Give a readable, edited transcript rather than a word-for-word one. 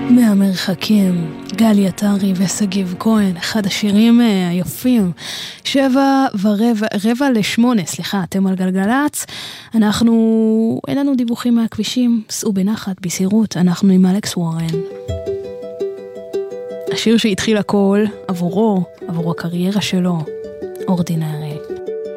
מהמרחקים, גלי עטרי וסגיב כהן, אחד השירים היפים. 7:45, סליחה, אתם על גלגלץ. אין לנו דיווחים מהכבישים, סעו בנחת, בסירות, אנחנו עם אלכס וורן. השיר שהתחיל הכל עבורו, עבור הקריירה שלו, אורדינרי.